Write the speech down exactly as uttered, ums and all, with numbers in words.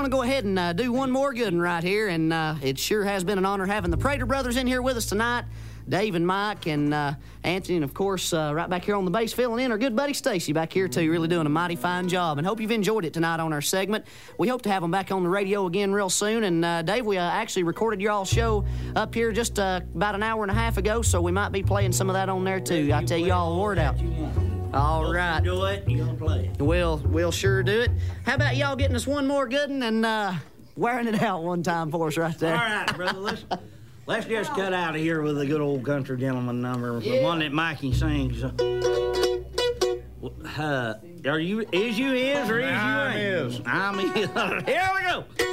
to go ahead and uh, do one more good one right here, and uh, it sure has been an honor having the Prater brothers in here with us tonight. Dave and Mike and uh, Anthony, and of course, uh, right back here on the bass filling in, our good buddy Stacy back here too, really doing a mighty fine job. And hope you've enjoyed it tonight on our segment. We hope to have them back on the radio again real soon. And uh, Dave, we uh, actually recorded your all show up here just uh, about an hour and a half ago, so we might be playing some of that on there too. I tell you all the word out. All right. Do it. You gonna play it? We'll we'll sure do it. How about y'all getting us one more good one and uh, wearing it out one time for us right there? All right, brother. Let's let's just cut out of here with a good old country gentleman number, Yeah. the one that Mikey sings. Uh, are you? Is you is or is I'm you ain't? is. I'm is. Here we go.